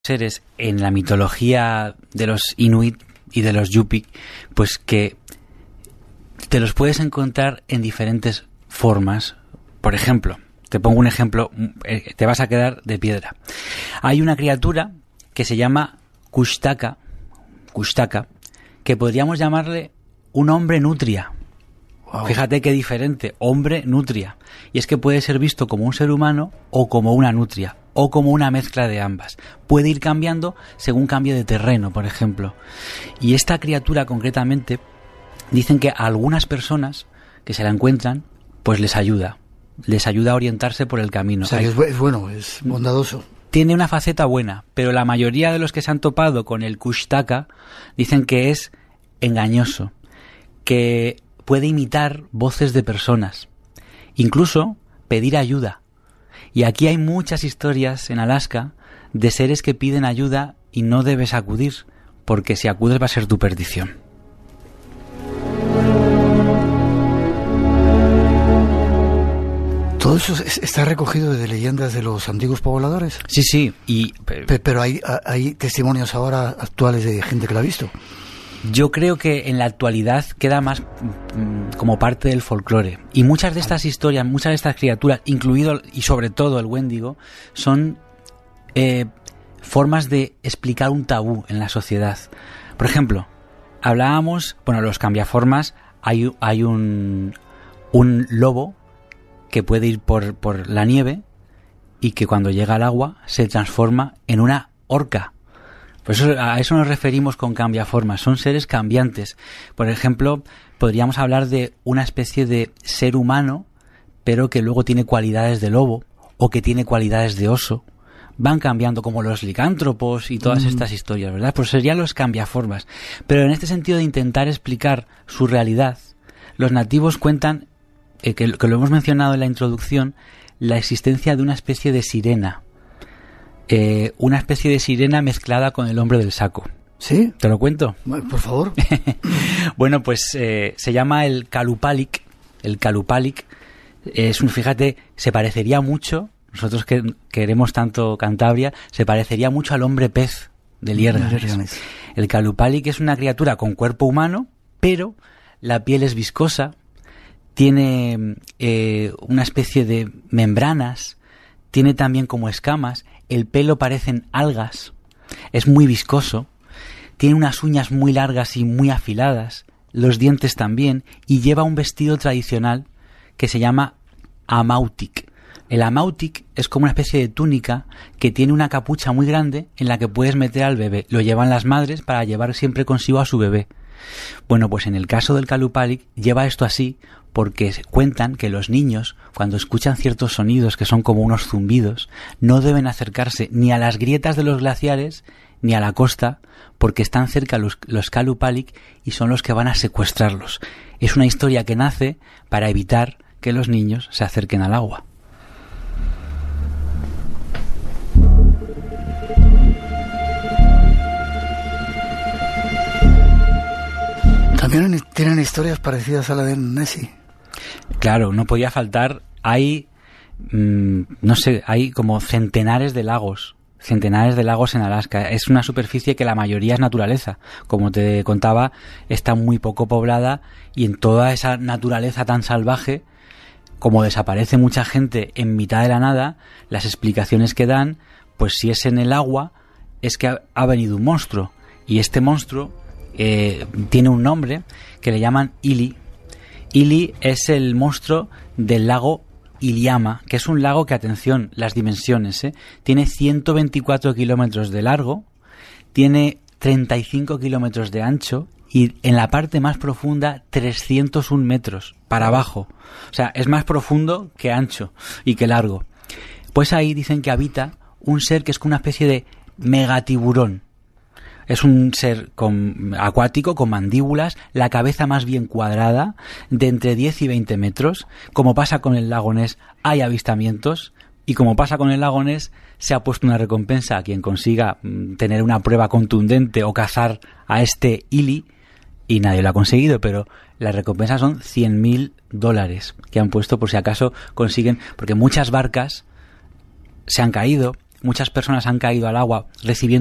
seres en la mitología de los Inuit y de los Yupik, pues que te los puedes encontrar en diferentes formas. Por ejemplo, te pongo un ejemplo, te vas a quedar de piedra. Hay una criatura que se llama Kushtaka, que podríamos llamarle un hombre nutria. Wow. Fíjate qué diferente, hombre nutria. Y es que puede ser visto como un ser humano o como una nutria, o como una mezcla de ambas. Puede ir cambiando según cambie de terreno, por ejemplo. Y esta criatura concretamente, dicen que a algunas personas que se la encuentran, pues les ayuda a orientarse por el camino. O sea, es bueno, es bondadoso. Tiene una faceta buena, pero la mayoría de los que se han topado con el Kushtaka dicen que es engañoso, que puede imitar voces de personas, incluso pedir ayuda. Y aquí hay muchas historias en Alaska de seres que piden ayuda y no debes acudir, porque si acudes va a ser tu perdición. ¿Todo eso está recogido de leyendas de los antiguos pobladores? Sí. Pero hay testimonios ahora actuales de gente que lo ha visto. Yo creo que en la actualidad queda más como parte del folclore. Y muchas de estas historias, muchas de estas criaturas, incluido y sobre todo el Wendigo, son formas de explicar un tabú en la sociedad. Por ejemplo, hablábamos, los cambiaformas, hay un lobo que puede ir por la nieve y que cuando llega al agua se transforma en una orca. Pues a eso nos referimos con cambiaformas, son seres cambiantes. Por ejemplo, podríamos hablar de una especie de ser humano, pero que luego tiene cualidades de lobo o que tiene cualidades de oso. Van cambiando como los licántropos y todas estas historias, ¿verdad? Pues serían los cambiaformas. Pero en este sentido de intentar explicar su realidad, los nativos cuentan, que lo hemos mencionado en la introducción, la existencia de una especie de sirena. Una especie de sirena mezclada con el hombre del saco. ¿Sí? ¿Te lo cuento? Por favor. Bueno, pues se llama el Kalupalik. El Kalupalik fíjate, se parecería mucho, nosotros que queremos tanto Cantabria, se parecería mucho al hombre pez de Lierganes. El Kalupalik es una criatura con cuerpo humano, pero la piel es viscosa, tiene una especie de membranas, tiene también como escamas, el pelo parecen algas, es muy viscoso, tiene unas uñas muy largas y muy afiladas, los dientes también, y lleva un vestido tradicional que se llama amautic. El amautic es como una especie de túnica que tiene una capucha muy grande en la que puedes meter al bebé. Lo llevan las madres para llevar siempre consigo a su bebé. Bueno, pues en el caso del Kalupalik lleva esto así porque cuentan que los niños, cuando escuchan ciertos sonidos que son como unos zumbidos, no deben acercarse ni a las grietas de los glaciares ni a la costa, porque están cerca los Kalupalik y son los que van a secuestrarlos. Es una historia que nace para evitar que los niños se acerquen al agua. También tienen historias parecidas a la de Nessie. Claro, no podía faltar. Hay, hay como centenares de lagos en Alaska. Es una superficie que la mayoría es naturaleza. Como te contaba, está muy poco poblada y en toda esa naturaleza tan salvaje, como desaparece mucha gente en mitad de la nada, las explicaciones que dan, pues si es en el agua, es que ha venido un monstruo. Y este monstruo tiene un nombre que le llaman Ili. Ili es el monstruo del lago Iliama, que es un lago que, atención, las dimensiones, tiene 124 kilómetros de largo, tiene 35 kilómetros de ancho y en la parte más profunda 301 metros para abajo. O sea, es más profundo que ancho y que largo. Pues ahí dicen que habita un ser que es como una especie de megatiburón. Es un ser acuático, con mandíbulas, la cabeza más bien cuadrada, de entre 10 y 20 metros. Como pasa con el lago Ness, hay avistamientos. Y como pasa con el lago Ness, se ha puesto una recompensa a quien consiga tener una prueba contundente o cazar a este Ili. Y nadie lo ha conseguido, pero la recompensa son $100,000 que han puesto por si acaso consiguen. Porque muchas barcas se han caído, muchas personas han caído al agua recibiendo